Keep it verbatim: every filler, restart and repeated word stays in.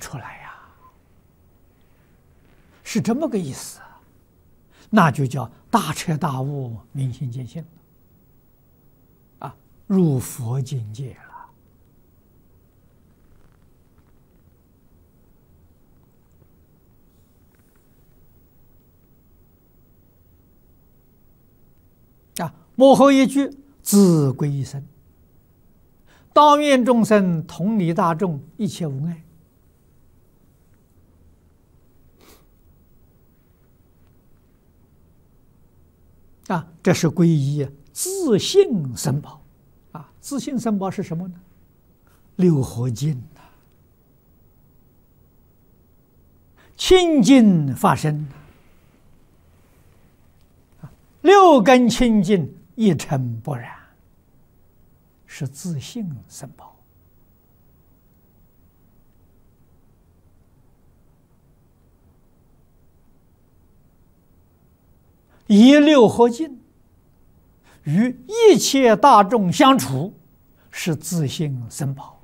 出来呀，是这么个意思啊，那就叫大彻大悟、明心见性了，啊，入佛境界了。啊，幕后一句自归一生，当愿众生同理大众，一切无碍。啊，这是皈依自性僧宝。啊，自性僧宝是什么呢？六合敬呐，清净法身。六根清净，一尘不染，是自性僧宝。以六合敬与一切大众相处，是自性僧宝。